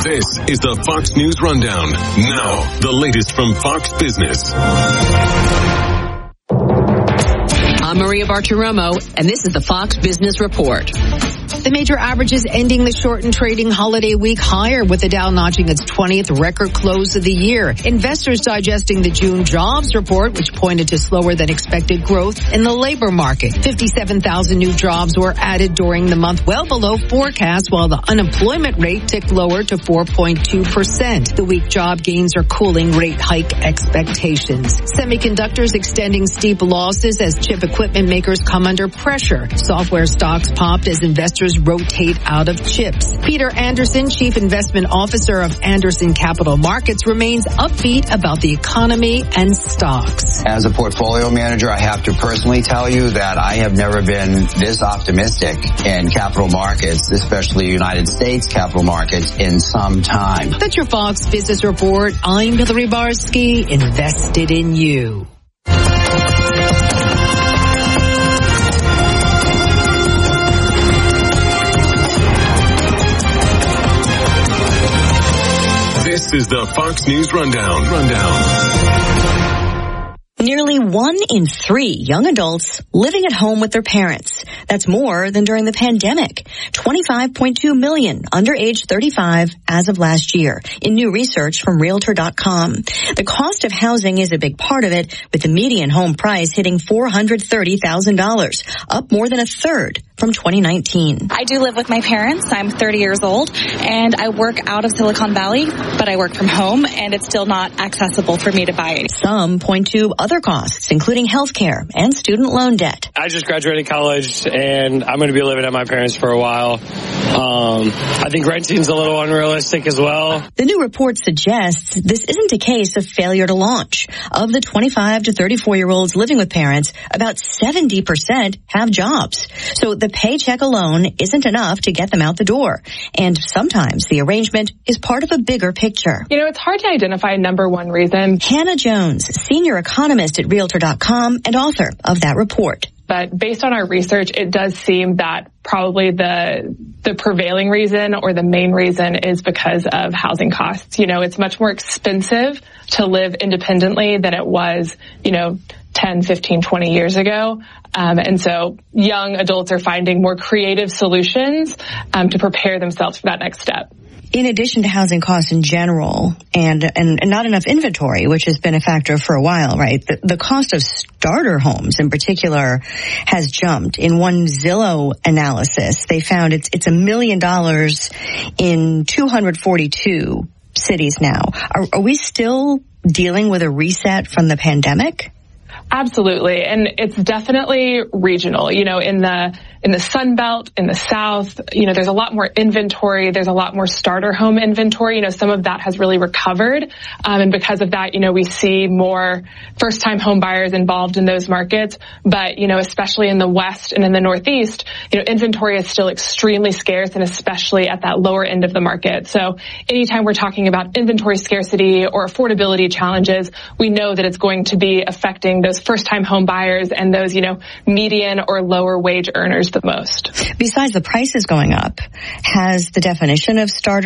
This is the Fox News Rundown. Now, the latest from Fox Business. I'm Maria Bartiromo, and this is the Fox Business Report. The major averages ending the shortened trading holiday week higher, with the Dow notching its 20th record close of the year. Investors digesting the June jobs report, which pointed to slower than expected growth in the labor market. 57,000 new jobs were added during the month, well below forecast, while the unemployment rate ticked lower to 4.2%. The weak job gains are cooling rate hike expectations. Semiconductors extending steep losses as chip equipment makers come under pressure. Software stocks popped as investors rotate out of chips. Peter Anderson, Chief Investment Officer of Anderson Capital Markets, remains upbeat about the economy and stocks. As a portfolio manager, I have to personally tell you that I have never been this optimistic in capital markets, especially United States capital markets, in some time. That's your Fox Business Report. I'm Hillary Barsky, invested in you. This is the Fox News Rundown. Nearly 1 in 3 young adults living at home with their parents. That's more than during the pandemic. 25.2 million under age 35 as of last year, in new research from Realtor.com. The cost of housing is a big part of it, with the median home price hitting $430,000, up more than a third from 2019. I do live with my parents. I'm 30 years old, and I work out of Silicon Valley, but I work from home, and it's still not accessible for me to buy. Some point to other costs, including health care and student loan debt. I just graduated college, and I'm going to be living at my parents for a while. I think renting's a little unrealistic as well. The new report suggests this isn't a case of failure to launch. Of the 25 to 34-year-olds living with parents, about 70% have jobs. So the paycheck alone isn't enough to get them out the door. And sometimes the arrangement is part of a bigger picture. You know, it's hard to identify number one reason. Hannah Jones, senior economist at Realtor.com and author of that report. But based on our research, it does seem that probably the prevailing reason or the main reason is because of housing costs. You know, it's much more expensive to live independently than it was, 10, 15, 20 years ago. And so young adults are finding more creative solutions to prepare themselves for that next step. In addition to housing costs in general and not enough inventory, which has been a factor for a while, right? The cost of starter homes in particular has jumped. In one Zillow analysis, they found it's $1 million in 242 cities now. Are we still dealing with a reset from the pandemic? Absolutely. And it's definitely regional. In the Sun Belt, in the South, there's a lot more inventory. There's a lot more starter home inventory. Some of that has really recovered. And because of that, we see more first time home buyers involved in those markets. But, especially in the West and in the Northeast, inventory is still extremely scarce, and especially at that lower end of the market. So anytime we're talking about inventory scarcity or affordability challenges, we know that it's going to be affecting those first-time home buyers and those, median or lower wage earners the most. Besides the prices going up, has the definition of starter